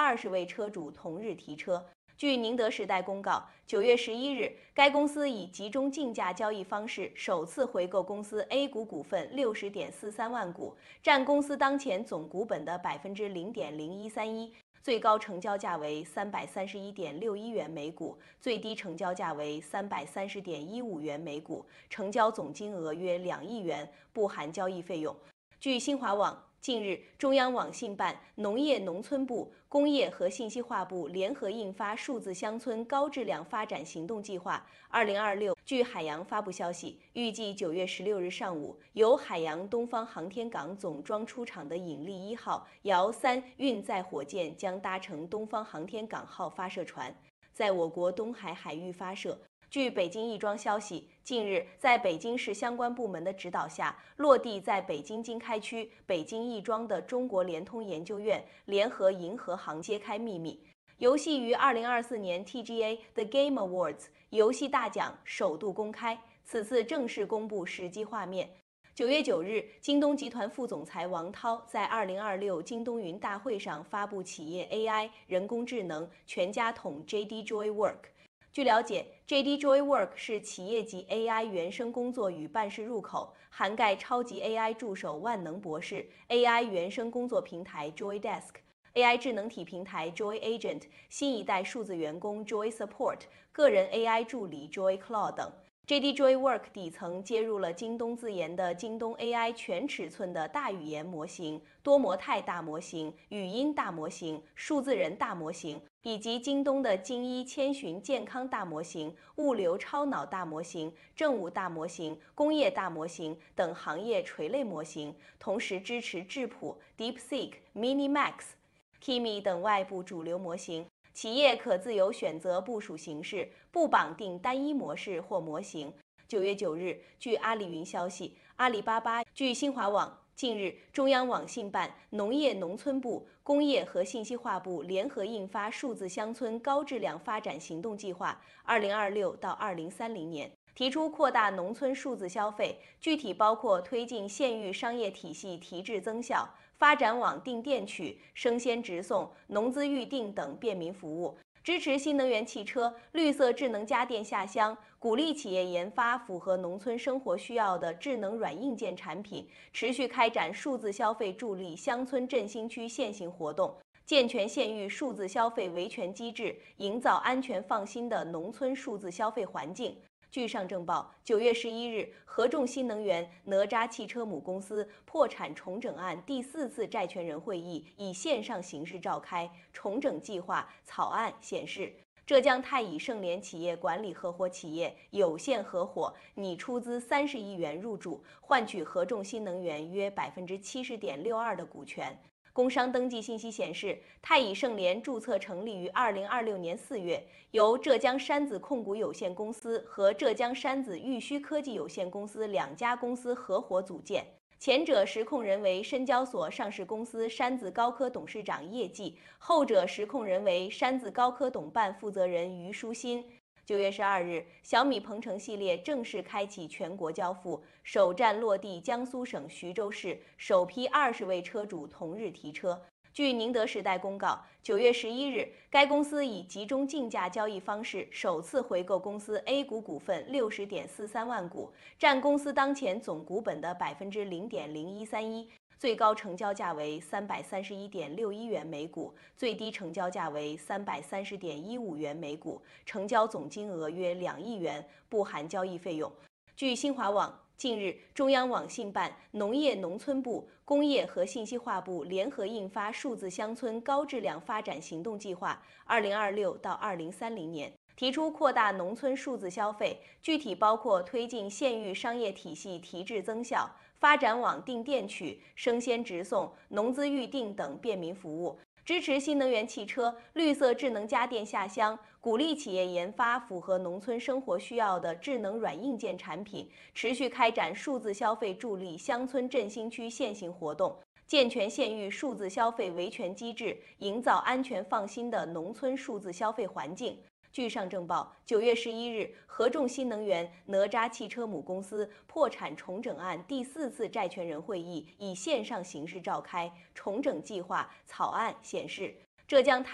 20位车主同日提车。据宁德时代公告，9月11日，该公司以集中竞价交易方式首次回购公司 A 股股份60.43万股，占公司当前总股本的0.0131%，最高成交价为331.61元每股，最低成交价为330.15元每股，成交总金额约2亿元，不含交易费用。据新华网，近日，中央网信办、农业农村部、工业和信息化部联合印发《数字乡村高质量发展行动计划2026》。据海洋发布消息，预计9月16日上午，由海洋东方航天港总装出厂的引力1号遥3运载火箭将搭乘东方航天港号发射船，在我国东海海域发射。据北京亦庄消息，近日在北京市相关部门的指导下，落地在北京经开区北京亦庄的中国联通研究院联合银河航揭开秘密。游戏于2024年 TGA The Game Awards 游戏大奖首度公开，此次正式公布实际画面。9月9日，京东集团副总裁王涛在2026京东云大会上发布企业 AI 人工智能全家桶 JD Joy Work。据了解 ，JD Joy Work 是企业级 AI 原生工作与办事入口，涵盖超级 AI 助手万能博士、AI 原生工作平台 Joy Desk、AI 智能体平台 Joy Agent、新一代数字员工 Joy Support、个人 AI 助理 Joy Claude 等。JD Joy Work 底层接入了京东自研的京东 AI 全尺寸的大语言模型、多模态大模型、语音大模型、数字人大模型，以及京东的精一千寻健康大模型、物流超脑大模型、政务大模型、工业大模型等行业垂类模型，同时支持智谱、DeepSeek、Minimax、Kimi 等外部主流模型。企业可自由选择部署形式，不绑定单一模式或模型。9月9日，据阿里云消息，阿里巴巴据新华网，近日，中央网信办、农业农村部、工业和信息化部联合印发《数字乡村高质量发展行动计划（2026到2030年）》，提出扩大农村数字消费，具体包括推进县域商业体系提质增效，发展网订电取、生鲜直送、农资预订等便民服务，支持新能源汽车、绿色智能家电下乡，鼓励企业研发符合农村生活需要的智能软硬件产品，持续开展数字消费助力乡村振兴区现行活动，健全县域数字消费维权机制，营造安全放心的农村数字消费环境。据上证报，9月11日，合众新能源哪吒汽车母公司破产重整案第4次债权人会议以线上形式召开，重整计划草案显示，浙江太乙盛联企业管理合伙企业有限合伙拟出资30亿元入主，换取合众新能源约70.62%的股权。工商登记信息显示，太乙盛联注册成立于2026年4月，由浙江山子控股有限公司和浙江山子玉虚科技有限公司2家公司合伙组建。前者实控人为深交所上市公司山子高科董事长叶继，后者实控人为山子高科董办负责人于书新。9月12日，小米鹏程系列正式开启全国交付，首站落地江苏省徐州市，首批20位车主同日提车。据宁德时代公告，9月11日，该公司以集中竞价交易方式首次回购公司 A 股股份60.43万股，占公司当前总股本的0.0131%。最高成交价为331.61元每股，最低成交价为330.15元每股，成交总金额约2亿元，不含交易费用。据新华网，近日，中央网信办、农业农村部、工业和信息化部联合印发《数字乡村高质量发展行动计划（2026到2030年）》，提出扩大农村数字消费，具体包括推进县域商业体系提质增效，发展网订电取、生鲜直送、农资预订等便民服务，支持新能源汽车、绿色智能家电下乡，鼓励企业研发符合农村生活需要的智能软硬件产品，持续开展数字消费助力乡村振兴区现行活动，健全县域数字消费维权机制，营造安全放心的农村数字消费环境。据上证报，9月11日，合众新能源哪吒汽车母公司破产重整案第4次债权人会议以线上形式召开，重整计划草案显示，浙江